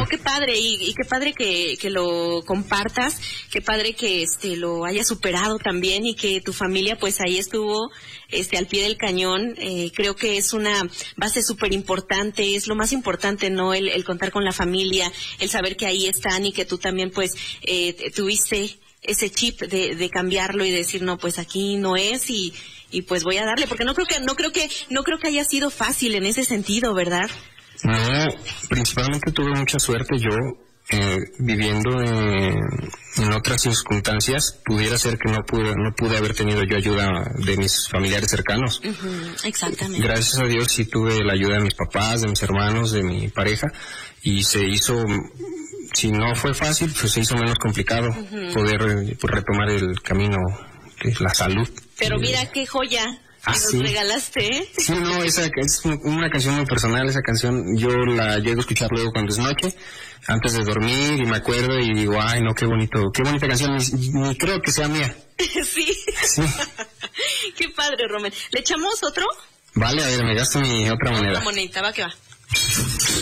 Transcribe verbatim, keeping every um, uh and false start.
qué padre, y, y qué padre que, que lo compartas, qué padre que este lo hayas superado también y que tu familia pues ahí estuvo este al pie del cañón. Eh, creo que es una base súper importante, es lo más importante, ¿no? El, el contar con la familia, el saber que ahí están y que tú también pues eh, tuviste ese chip de, de cambiarlo y decir, no, pues aquí no es y, y pues voy a darle, porque no creo que, no creo que, no creo que haya sido fácil en ese sentido, ¿verdad? No, principalmente tuve mucha suerte yo, eh, viviendo en, en otras circunstancias, pudiera ser que no pude, no pude haber tenido yo ayuda de mis familiares cercanos. Uh-huh, exactamente. Gracias a Dios sí tuve la ayuda de mis papás, de mis hermanos, de mi pareja, y se hizo, si no fue fácil, pues se hizo menos complicado uh-huh. poder pues, retomar el camino de la salud. Pero eh, mira qué joya. Ah, nos sí. regalaste, ¿eh? Sí, no, esa es una canción muy personal, esa canción yo la llego a escuchar luego cuando es noche, antes de dormir, y me acuerdo y digo, ay no, qué bonito, qué bonita canción, ni, ni creo que sea mía. Sí. Sí. Qué padre, Romen. ¿Le echamos otro? Vale, a ver, me gasto mi otra moneda. Otra monedita, va que va.